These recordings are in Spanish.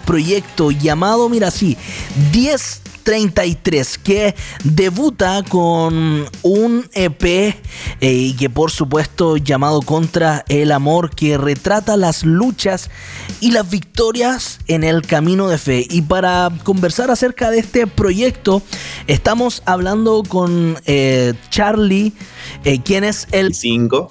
proyecto llamado, mira así, 1033, que debuta con un EP y que por supuesto llamado Contra el Amor, que retrata las luchas y las victorias en el camino de fe. Y para conversar acerca de este proyecto estamos hablando con Charly, quien es el 5.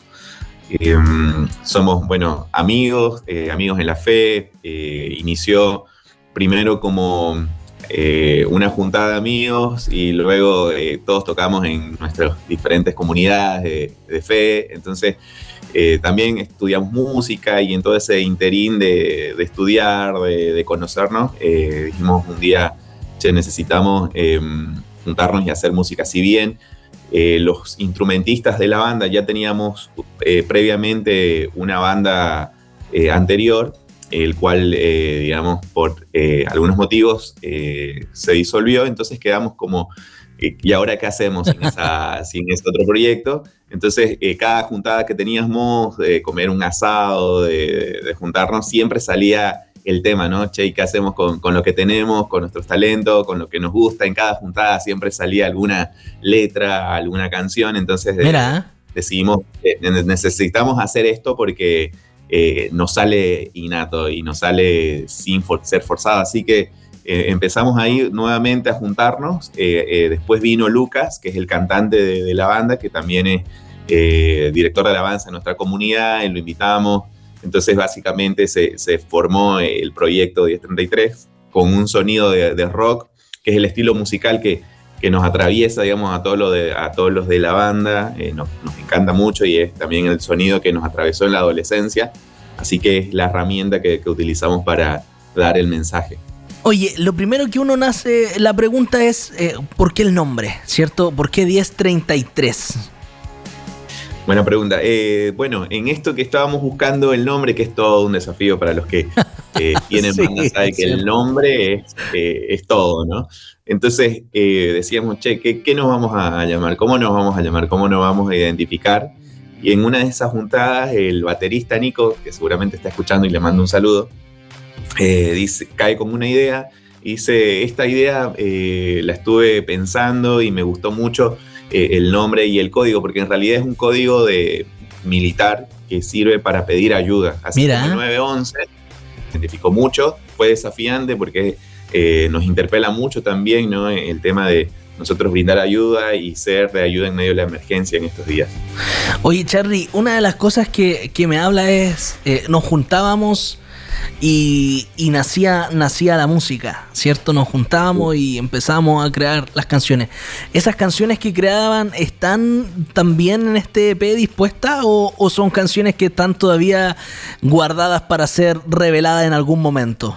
Somos, bueno, amigos en la fe. Inició primero como una juntada de amigos y luego todos tocamos en nuestras diferentes comunidades de fe. Entonces también estudiamos música, y en todo ese interín de estudiar, de conocernos, dijimos un día, necesitamos juntarnos y hacer música. Si bien los instrumentistas de la banda ya teníamos previamente una banda anterior, el cual, digamos, por algunos motivos se disolvió. Entonces quedamos como, ¿y ahora qué hacemos sin ese otro proyecto? Entonces, cada juntada que teníamos, de comer un asado, de juntarnos, siempre salía el tema, ¿no? Che, ¿qué hacemos con lo que tenemos, con nuestros talentos, con lo que nos gusta? En cada juntada siempre salía alguna letra, alguna canción. Entonces decidimos, necesitamos hacer esto porque nos sale innato y nos sale sin ser forzado. Así que empezamos ahí nuevamente a juntarnos. Después vino Lucas, que es el cantante de la banda, que también es director de alabanza en nuestra comunidad, y lo invitamos. Entonces básicamente se formó el proyecto 1033 con un sonido de rock, que es el estilo musical que nos atraviesa, digamos, a todos los de la banda. Nos encanta mucho, y es también el sonido que nos atravesó en la adolescencia. Así que es la herramienta que utilizamos para dar el mensaje. Oye, lo primero que uno nace, la pregunta es, ¿por qué el nombre? ¿Cierto? ¿Por qué 1033? Buena pregunta. Bueno, en esto que estábamos buscando el nombre, que es todo un desafío para los que tienen banda, saben que el nombre es todo, ¿no? Entonces decíamos, che, ¿qué nos vamos a llamar? ¿Cómo nos vamos a llamar? ¿Cómo nos vamos a identificar? Y en una de esas juntadas, el baterista Nico, que seguramente está escuchando y le mando un saludo, cae con una idea y dice, esta idea la estuve pensando y me gustó mucho el nombre y el código, porque en realidad es un código militar que sirve para pedir ayuda. Así como el 911 identificó mucho, fue desafiante porque nos interpela mucho también, ¿no? El tema de nosotros brindar ayuda y ser de ayuda en medio de la emergencia en estos días. Oye, Charly, una de las cosas que me habla es, nos juntábamos y nacía la música, ¿cierto? Nos juntábamos y empezamos a crear las canciones. ¿Esas canciones que creaban están también en este EP dispuestas o son canciones que están todavía guardadas para ser reveladas en algún momento?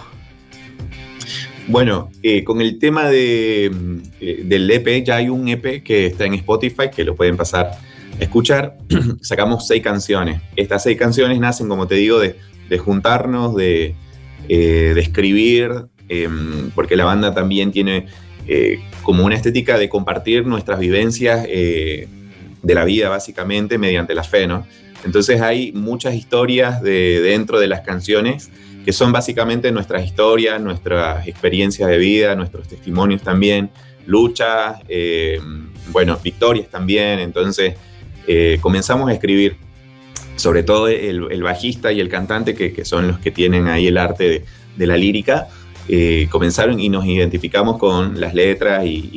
Bueno, con el tema del EP, ya hay un EP que está en Spotify, que lo pueden pasar a escuchar. Sacamos 6 canciones. Estas 6 canciones nacen, como te digo, de juntarnos, de escribir, porque la banda también tiene como una estética de compartir nuestras vivencias de la vida, básicamente, mediante la fe, ¿no? Entonces hay muchas historias dentro de las canciones que son básicamente nuestras historias, nuestras experiencias de vida, nuestros testimonios también, luchas, bueno, victorias también. Entonces comenzamos a escribir, sobre todo el bajista y el cantante, que son los que tienen ahí el arte de la lírica, comenzaron y nos identificamos con las letras y